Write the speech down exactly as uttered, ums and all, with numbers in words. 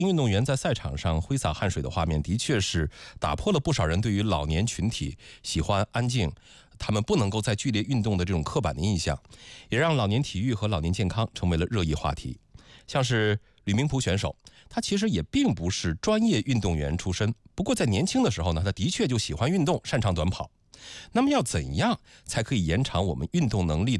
运动员在赛场上挥洒汗水的画面，的确是打破了不少人对于老年群体喜欢安静，他们不能够在剧烈运动的这种刻板的印象，也让老年体育和老年健康成为了热议话题。像是吕明璞选手，他其实也并不是专业运动员出身，不过在年轻的时候呢，他的确就喜欢运动，擅长短跑。那么要怎样才可以延长我们运动能力的